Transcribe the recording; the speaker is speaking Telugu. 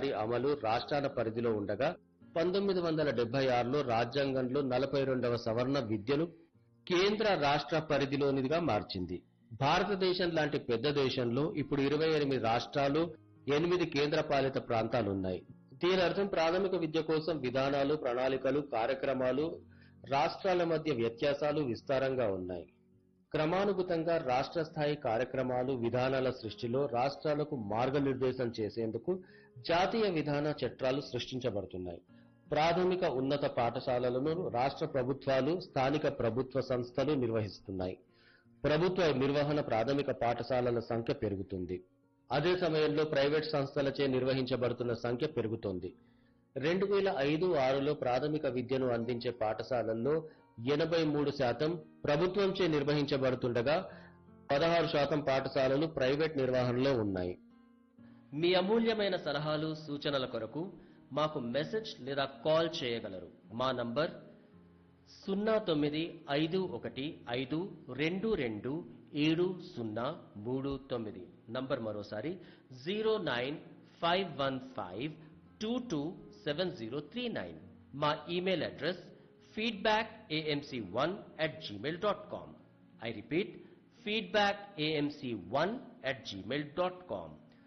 వారి అమలు రాష్ట్రాల పరిధిలో ఉండగా 1976లో రాజ్యాంగంలో 42వ సవరణ విద్యను కేంద్ర రాష్ట్ర పరిధిలోనిదిగా మార్చింది. భారతదేశం లాంటి పెద్ద దేశంలో ఇప్పుడు 28 రాష్ట్రాలు 8 కేంద్రపాలిత ప్రాంతాలున్నాయి. దీని అర్థం ప్రాథమిక విద్య కోసం విధానాలు, ప్రణాళికలు, కార్యక్రమాలు, రాష్ట్రాల మధ్య వ్యత్యాసాలు విస్తారంగా ఉన్నాయి. క్రమానుగతంగా రాష్ట్ర స్థాయి కార్యక్రమాలు, విధానాల సృష్టిలో రాష్ట్రాలకు మార్గనిర్దేశం చేసేందుకు జాతీయ విధాన చట్టాలు సృష్టించబడుతున్నాయి. ప్రాథమిక ఉన్నత పాఠశాలలను రాష్ట్ర ప్రభుత్వాలు, స్థానిక ప్రభుత్వ సంస్థలు నిర్వహిస్తున్నాయి. ప్రభుత్వ నిర్వహణ ప్రాథమిక పాఠశాలల సంఖ్య పెరుగుతుంది. అదే సమయంలో ప్రైవేట్ సంస్థలచే నిర్వహించబడుతున్న సంఖ్య పెరుగుతోంది. 2005-6లో ప్రాథమిక విద్యను అందించే పాఠశాలల్లో 83% ప్రభుత్వంచే నిర్వహించబడుతుండగా 16% పాఠశాలలు ప్రైవేట్ నిర్వహణలో ఉన్నాయి. మీ అమూల్యమైన సలహాలు, సూచనల కొరకు మాకు మెసేజ్ లేదా కాల్ చేయగలరు. మా నంబర్ 0951522739. నంబర్ మరోసారి 09515227039. మా email address feedbackamc1@gmail.com. I repeat, feedbackamc1@gmail.com.